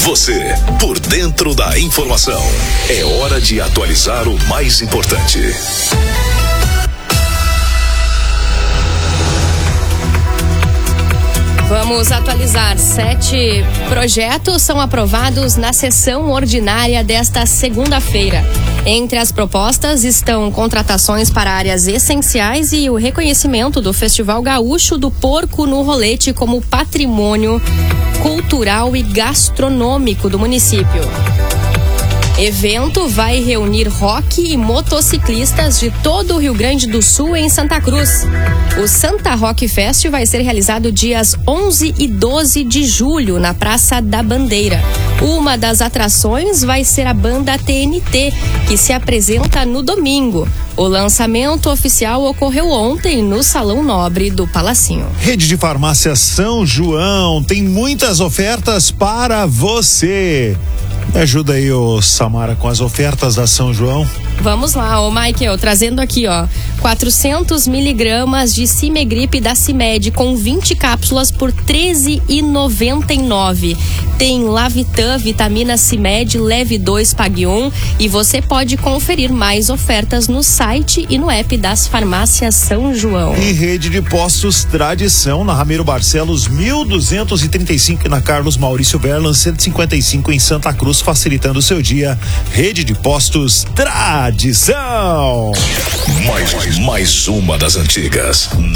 Você, por dentro da informação. É hora de atualizar o mais importante. Vamos atualizar. 7 projetos são aprovados na sessão ordinária desta segunda-feira. Entre as propostas estão contratações para áreas essenciais e o reconhecimento do Festival Gaúcho do Porco no Rolete como patrimônio cultural e gastronômico do município. Evento vai reunir rock e motociclistas de todo o Rio Grande do Sul em Santa Cruz. O Santa Rock Fest vai ser realizado dias 11 e 12 de julho na Praça da Bandeira. Uma das atrações vai ser a banda TNT, que se apresenta no domingo. O lançamento oficial ocorreu ontem no Salão Nobre do Palacinho. Rede de Farmácia São João tem muitas ofertas para você. Me ajuda aí, ô Samara, com as ofertas da São João. Vamos lá, ô Michael, trazendo aqui, 400 miligramas de Cimegripe da Cimed com 20 cápsulas por R$13,99. Tem Lavitan, vitamina Cimed, leve 2, pague 1. E você pode conferir mais ofertas no site e no app das farmácias São João. E Rede de Postos Tradição, na Ramiro Barcelos, 1235, e na Carlos Maurício Verlan, 155 em Santa Cruz, facilitando o seu dia. Rede de Postos Tradição. Mais uma das antigas.